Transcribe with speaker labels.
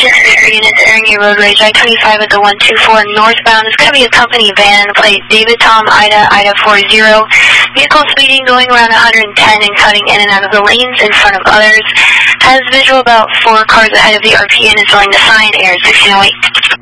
Speaker 1: attention to the units entering your road rage I-25 at the 124 northbound. It's going to be a company van, plate David Tom Ida Ida 40. Vehicle speeding, going around 110 and cutting in and out of the lanes in front of others. Has visual about 4 cars ahead of the RP and is willing to sign air 1608.